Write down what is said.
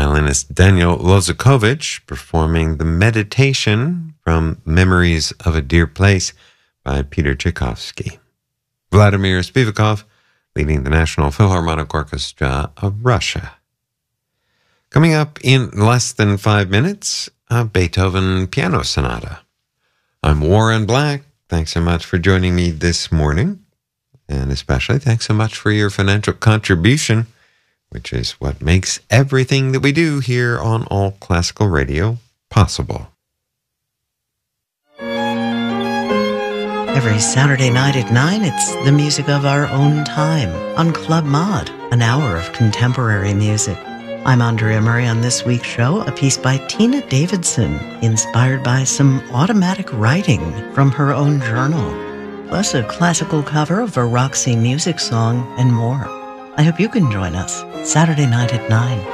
violinist Daniel Lozakovich performing the Meditation from Memories of a Dear Place by Peter Tchaikovsky. Vladimir Spivakov leading the National Philharmonic Orchestra of Russia. Coming up in less than 5 minutes, a Beethoven Piano Sonata. I'm Warren Black. Thanks so much for joining me this morning. And especially thanks so much for your financial contribution, which is what makes everything that we do here on All Classical Radio possible. Every Saturday night at 9, it's the music of our own time on Club Mod, an hour of contemporary music. I'm Andrea Murray. On this week's show, a piece by Tina Davidson, inspired by some automatic writing from her own journal, plus a classical cover of a Roxy music song and more. I hope you can join us Saturday night at 9.